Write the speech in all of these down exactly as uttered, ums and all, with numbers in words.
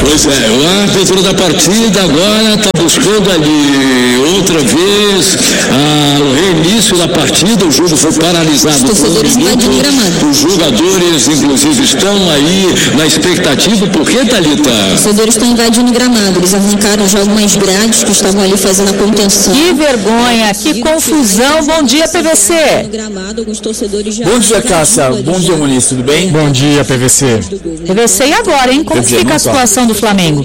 Pois é, o árbitro da partida agora está buscando ali outra vez ah, o reinício da partida. O jogo foi paralisado. Os torcedores invadindo o gramado. Os jogadores, inclusive, estão aí na expectativa. Por que, Thalita? Os torcedores estão invadindo o gramado. Eles arrancaram já algumas grades que estavam ali fazendo a contenção. Que vergonha, que confusão. Bom dia, P V C. Bom dia, Cássia. Bom dia, Muniz. Tudo bem? Bom dia, P V C. P V C, e agora, hein? Como fica a situação do Flamengo?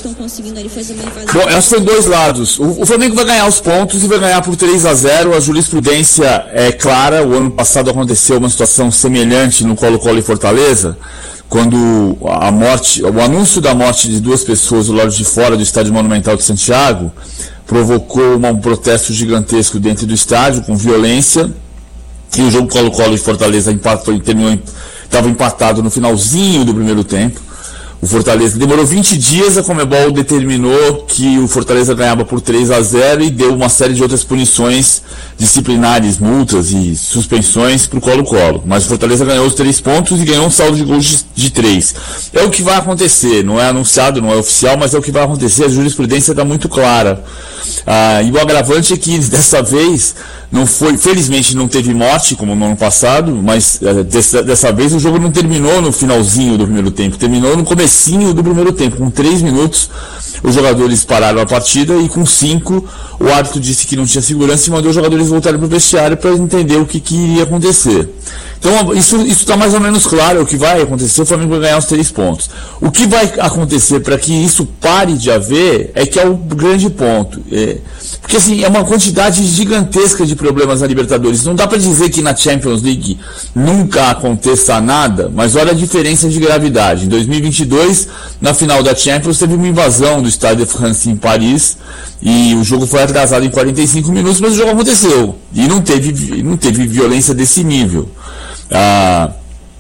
Bom, eu acho que tem dois lados. O, o Flamengo vai ganhar os pontos e vai ganhar por três a zero. A jurisprudência é clara. O ano passado aconteceu uma situação semelhante no Colo-Colo e Fortaleza, quando a morte, o anúncio da morte de duas pessoas do lado de fora do Estádio Monumental de Santiago provocou uma, um protesto gigantesco dentro do estádio, com violência, e o jogo Colo-Colo e Fortaleza empatou, terminou, estava empatado no finalzinho do primeiro tempo. O Fortaleza demorou vinte dias, a Conmebol determinou que o Fortaleza ganhava por três a zero e deu uma série de outras punições disciplinares, multas e suspensões para o Colo-Colo. Mas o Fortaleza ganhou os três pontos e ganhou um saldo de gols de, de três. É o que vai acontecer, não é anunciado, não é oficial, mas é o que vai acontecer. A jurisprudência está muito clara. Ah, e o agravante é que dessa vez não foi, felizmente não teve morte, como no ano passado, mas eh, dessa, dessa vez o jogo não terminou no finalzinho do primeiro tempo, terminou no comecinho do primeiro tempo. Com três minutos os jogadores pararam a partida e com cinco o árbitro disse que não tinha segurança e mandou os jogadores voltarem para o vestiário para entender o que, que iria acontecer. Então isso está mais ou menos claro. O que vai acontecer, o Flamengo vai ganhar os três pontos. O que vai acontecer para que isso pare de haver é que é o grande ponto. É, porque assim, é uma quantidade gigantesca de problemas na Libertadores. Não dá para dizer que na Champions League nunca aconteça nada, mas olha a diferença de gravidade. Em dois mil e vinte e dois, na final da Champions, teve uma invasão do Stade de France em Paris e o jogo foi atrasado em quarenta e cinco minutos, mas o jogo aconteceu e não teve, não teve violência desse nível. Ah,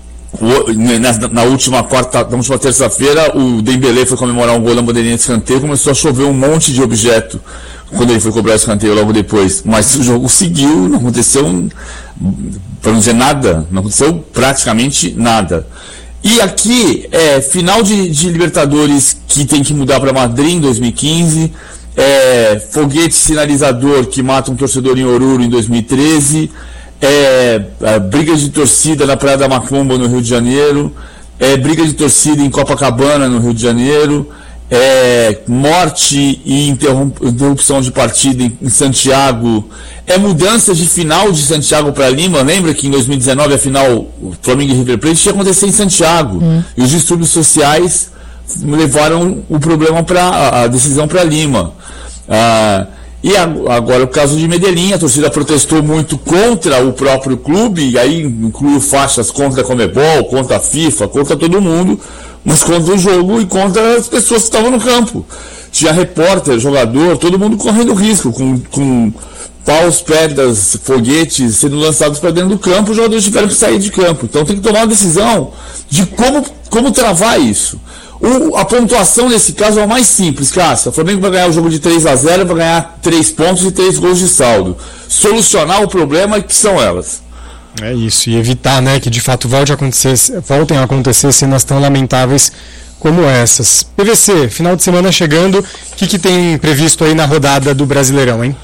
na, na última quarta, na última terça-feira, o Dembélé foi comemorar um gol na bandeirinha de escanteio, começou a chover um monte de objeto quando ele foi cobrar o escanteio logo depois, mas o jogo seguiu, não aconteceu, para não dizer nada, não aconteceu praticamente nada. E aqui é final de, de Libertadores que tem que mudar para Madrid em dois mil e quinze, é, foguete sinalizador que mata um torcedor em Oruro em dois mil e treze, é, é briga de torcida na Praia da Macumba no Rio de Janeiro, é briga de torcida em Copacabana no Rio de Janeiro, é morte e interrupção de partida em, em Santiago, é mudança de final de Santiago para Lima. Lembra que em dois mil e dezenove a final Flamengo e River Plate ia acontecer em Santiago, hum. e os distúrbios sociais levaram o problema para a decisão para Lima. Ah, e agora o caso de Medellín, a torcida protestou muito contra o próprio clube, e aí incluiu faixas contra a Conmebol, contra a FIFA, contra todo mundo, mas contra o jogo e contra as pessoas que estavam no campo. Tinha repórter, jogador, todo mundo correndo risco, com, com paus, pedras, foguetes sendo lançados para dentro do campo. Os jogadores tiveram que sair de campo. Então tem que tomar uma decisão de como, como travar isso. O, a pontuação nesse caso é a mais simples, Cássia. O Flamengo vai ganhar o jogo de três a zero, vai ganhar três pontos e três gols de saldo. Solucionar o problema que são elas. É isso, e evitar, né, que de fato volte a acontecer, voltem a acontecer cenas tão lamentáveis como essas. P V C, final de semana chegando, o que, que tem previsto aí na rodada do Brasileirão, hein?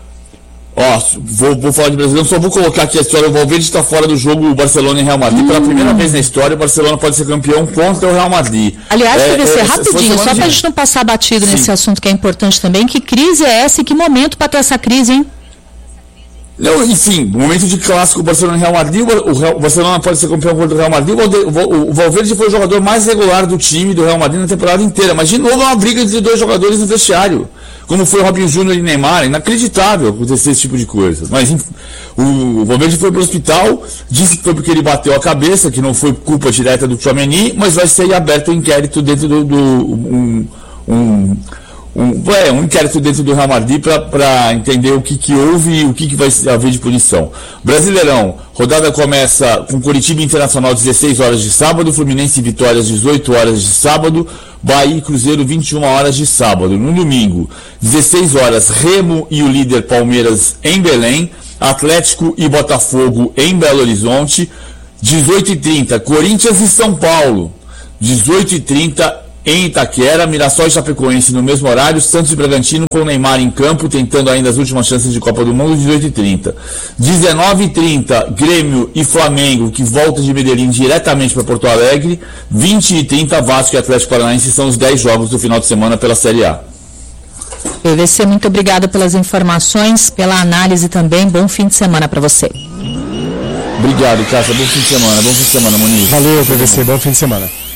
Ó, vou, vou falar de Brasileirão, só vou colocar aqui a história. O Valverde está fora do jogo Barcelona e Real Madrid. Hum. Pela primeira vez na história, o Barcelona pode ser campeão contra o Real Madrid. Aliás, é, P V C, é, rapidinho, só para a gente não passar batido Sim. nesse assunto que é importante também, que crise é essa e que momento para ter essa crise, hein? Não, enfim, no momento de clássico Barcelona e Real Madrid, o, Real, o Barcelona pode ser campeão contra o Real Madrid. O, o, o Valverde foi o jogador mais regular do time do Real Madrid na temporada inteira, mas de novo é uma briga entre dois jogadores no vestiário, como foi o Robinho Júnior e Neymar. Inacreditável acontecer esse tipo de coisa. Mas enfim, o, o Valverde foi para o hospital, disse que foi porque ele bateu a cabeça, que não foi culpa direta do Tchouaméni, mas vai ser aberto um inquérito dentro do, do um, um Um, é, um inquérito dentro do Real Madrid para entender o que, que houve e o que, que vai haver de punição. Brasileirão, rodada começa com Coritiba Internacional dezesseis horas de sábado, Fluminense e Vitória às dezoito horas de sábado, Bahia e Cruzeiro vinte e uma horas de sábado. No domingo, dezesseis horas, Remo e o líder Palmeiras em Belém, Atlético e Botafogo em Belo Horizonte, dezoito e trinta, Corinthians e São Paulo, dezoito e trinta em Itaquera, Mirassol e Chapecoense no mesmo horário, Santos e Bragantino com o Neymar em campo, tentando ainda as últimas chances de Copa do Mundo, dezoito e trinta. dezenove e trinta, Grêmio e Flamengo, que volta de Medellín diretamente para Porto Alegre, vinte e trinta, Vasco e Atlético Paranaense, são os dez jogos do final de semana pela Série A. P V C, muito obrigada pelas informações, pela análise também, bom fim de semana para você. Obrigado, Cássia, bom fim de semana, bom fim de semana, Moniz. Valeu, P V C, bom fim de semana.